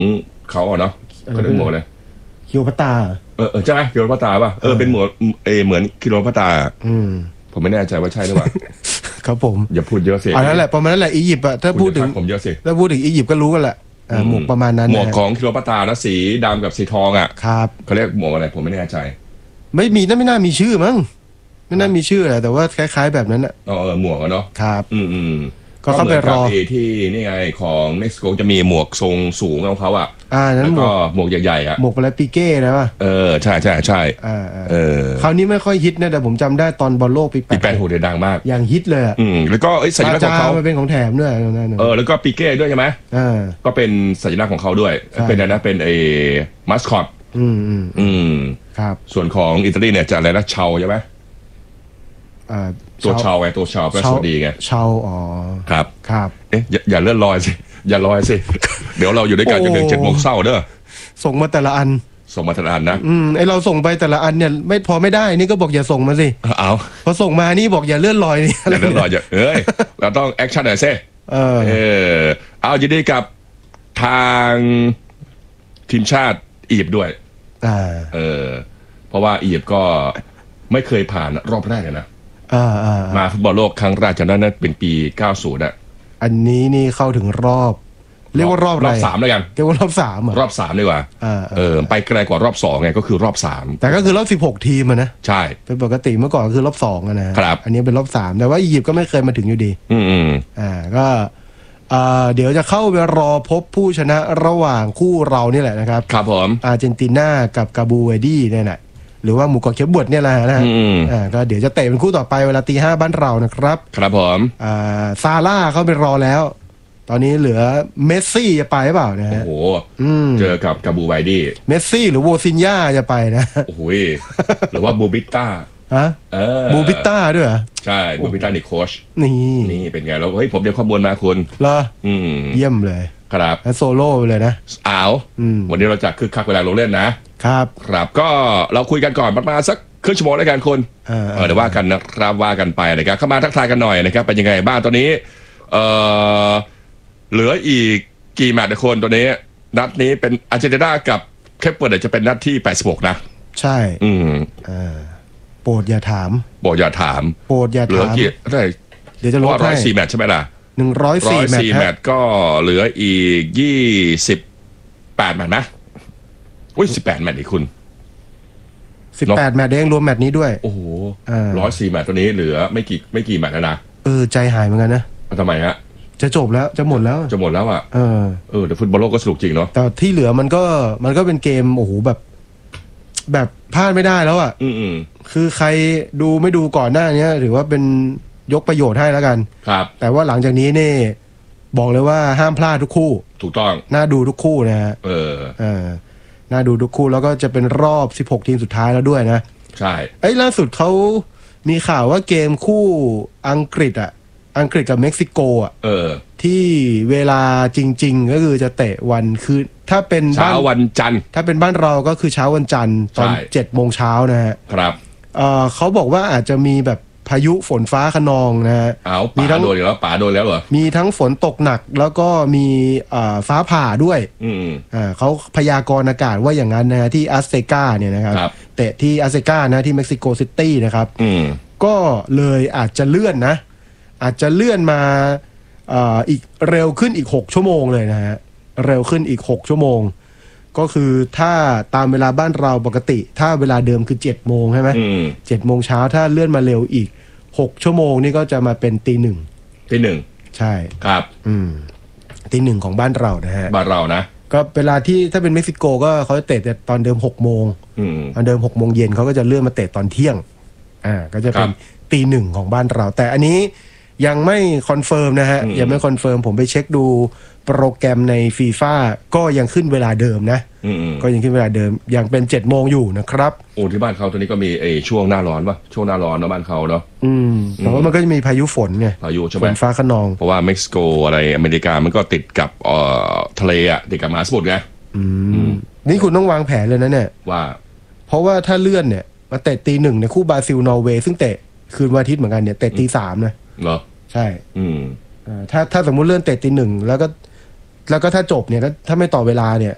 เขาเนาะเขาเรียกหมวกอะไรคิโอพัตตาใช่ไหมคิโลพัตตาป่ะเป็นหมวกเหมือนคิโลพัตตาผมไม่แน่ใจว่าใช่หรือเปล่าครับผมอย่าพูดเยอะสินั่นแหละประมาณนั้นแหละอียิปต์อะถ้าพูดถึงผมเยอะสิถ้าพูดถึงอียิปต์ก็รู้กันแหละหมวกประมาณนั้นหมวกของคิโลพัตตานะสีดำกับสีทองอ่ะครับเขาเรียกหมวกอะไรผมไม่แน่ใจไม่มีไม่น่ามีชื่อมั้งไม่น่ามีชื่อแหละแต่ว่าคล้ายๆแบบนั้นอะหมวกเนาะครับก็เข้าไปรอที่นี่ไงของเม็กซิโกจะมีหมวกทรงสูงของเขาอ่ะนั้นหมวกใหญ่ๆอ่ะหมวกอะไรปิเก้นะป่ะใช่คราวนี้ไม่ค่อยฮิตนะแต่ผมจำได้ตอนบอลโลกปี 86เดือดดังมากอย่างฮิตเลยแล้วก็สัญลักษณ์ของเขาเป็นของแถมด้วยแล้วก็ปิเก้ด้วยใช่ไหมก็เป็นสัญลักษณ์ของเขาด้วยเป็นอะไรนะเป็นมัสคอตครับส่วนของอิตาลีเนี่ยจะอะไรนะเชาใช่ไหมตัวเชาไงตัวเชาแปลว่าสวัสดีไงเชาครับอย่าเลื่อนลอยสิอย่าลอยสิเดี๋ยวเราอยู่ด้วยกันจนถึง7 โมงเช้าเด้อส่งมาแต่ละอันนะไอเราส่งไปแต่ละอันเนี่ยไม่ได้นี่ก็บอกอย่าส่งมาสิเอาพอส่งมานี่บอกอย่าเลื่อนลอยนี่อย่าเลื่อนลอยเราต้องแอคชั่นหน่อยสิเอายินดีกับทางทีมชาติอียิปต์ด้วยเพราะว่าอียิปต์ก็ไม่เคยผ่านรอบแรกเลยนะมาฟุตบอลโลกครั้งแรกจำได้นั่นเป็นปี90อ่ะอันนี้นี่เข้าถึงรอบเรียกว่ารอบอะไรรอบ3แล้วกันเรียกว่ารอบ3 รอบ3ดีกว่าไปไกลกว่ารอบ2ไงก็คือรอบ3 แต่ก็คือรอบ16ทีมนะใช่เป็นปกติเมื่อก่อนคือรอบ2นะครับอันนี้เป็นรอบ3แต่ว่าอียิปต์ก็ไม่เคยมาถึงอยู่ดีก็เดี๋ยวจะเข้าไปรอพบผู้ชนะระหว่างคู่เรานี่แหละนะครับครับผมอาร์เจนตินากับกาบูเวดีเนี่ยแหละหรือว่าหมู่เกาะเขียวบวชเนี่ยแหละนะก็เดี๋ยวจะเตะเป็นคู่ต่อไปเวลาตี 5บ้านเรานะครับครับผมซาร่าเข้าไปรอแล้วตอนนี้เหลือเมสซี่จะไปหรือเปล่านะฮะโอ้โหเจอกับกาบูไวดี้เมสซี่หรือโวซินญ่าจะไปนะโอ้โหหรือว่าบูบิต้าบูบิต้าด้วยใช่บูบิต้านี่โค้ชนี่เป็นไงแล้วเฮ้ยผมเดี๋ยวข้อมูลมาคุณเหรอเยี่ยมเลยครับโซโล่ไปเลยนะวันนี้เราจะคึกคักเวลาลงเล่นนะครับก็เราคุยกันก่อนประมาณสักครึ่งชั่วโมงแล้วกันคุณเดี๋ยวว่ากันนะครับว่ากันไปนะครับเข้ามาทักทายกันหน่อยนะครับเป็นยังไงบ้างตอนนี้เหลืออีกกี่แมตช์คนตัวนี้นัดนี้เป็นอาร์เจนตินากับเคปเปอร์จะเป็นนัดที่86นะใช่โปรดอย่าถามโปรดอย่าถามเหลือกี่เดี๋ยวจะลดให้ 104 แมตช์ใช่ไหมล่ะ 104 แมตช์ก็เหลืออีก28 แมตช์นะ18 แมตช์อีกคุณ 18 แมตช์เองรวมแมตช์นี้ด้วยโอ้โห104 แมตช์ตัวนี้เหลือไม่กี่แมตช์แล้วนะใจหายเหมือนกันนะทำไมฮะจะจบแล้วจะหมดแล้วอ่ะแต่ฟุตบอลโลกก็สนุกจริงเนาะแต่ที่เหลือมันก็เป็นเกมโอ้โหแบบพลาดไม่ได้แล้วอ่ะคือใครดูไม่ดูก่อนหน้านี้ถือว่าเป็นยกประโยชน์ให้แล้วกันครับแต่ว่าหลังจากนี้นี่บอกเลยว่าห้ามพลาดทุกคู่ถูกต้องน่าดูทุกคู่นะฮะน่าดูทุกคู่แล้วก็จะเป็นรอบ16ทีมสุดท้ายแล้วด้วยนะใช่ล่าสุดเขามีข่าวว่าเกมคู่อังกฤษกับเม็กซิโกที่เวลาจริงๆก็คือจะเตะวันคือถ้าเป็นเช้าวันจันทร์ถ้าเป็นบ้านเราก็คือเช้าวันจันทร์ตอน7 โมงเช้านะฮะครับเขาบอกว่าอาจจะมีแบบพายุฝนฟ้าคะนองนะฮะมีทั้งโดนแล้วป่าโดนแล้วเหรอมีทั้งฝนตกหนักแล้วก็มีฟ้าผ่าด้วยเขาพยากรณ์อากาศว่าอย่างนั้นนะที่อัสเซกาเนี่ยนะครับเตะที่อัสเซกานะที่เม็กซิโกซิตี้นะครับก็เลยอาจจะเลื่อนมาอีกเร็วขึ้นอีก6 ชั่วโมงเลยนะฮะเร็วขึ้นอีก6 ชั่วโมงก็คือถ้าตามเวลาบ้านเราปกติถ้าเวลาเดิมคือ7 โมงใช่ไหม7 โมงเช้าถ้าเลื่อนมาเร็วอีก6 ชั่วโมงนี่ก็จะมาเป็นตี 1ใช่ครับตี 1ของบ้านเรานะฮะบ้านเรานะก็เวลาที่ถ้าเป็นเม็กซิโกก็เขาจะเตะตอนเดิม6 โมงตอนเดิม6 โมงเย็นเขาก็จะเลื่อนมาเตะตอนเที่ยงก็จะเป็นตี 1ของบ้านเราแต่อันนี้ยังไม่คอนเฟิร์มนะฮะยังไม่คอนเฟิร์มผมไปเช็คดูโปรแกรมในฟีฟ่าก็ยังขึ้นเวลาเดิมนะก็ยังขึ้นเวลาเดิมยังเป็น7 โมงอยู่นะครับที่บ้านเขาตอนนี้ก็มีช่วงหน้าร้อนป่ะช่วงหน้าร้อนนะบ้านเขาเนาะแต่ว่ามันก็จะมีพายุฝนไงพายุใช่ไหมฝนฟ้าคะนองเพราะว่าเม็กซิโกอะไรอเมริกามันก็ติดกับทะเลอ่ะติดกับมหาสมุทรไงนี่คุณต้องวางแผนเลยนะเนี่ยว่าเพราะว่าถ้าเลื่อนเนี่ยมาเตะตี 1ในคู่บราซิลนอร์เวย์ซึ่งเตะคืนวันอาทิตย์เหมือนกันเนี่ยเตะตี 3นะเหรอใช่ถ้าสมมุติเลื่อนเตะตี 1แล้วก็ถ้าจบเนี่ยถ้าไม่ต่อเวลาเนี่ย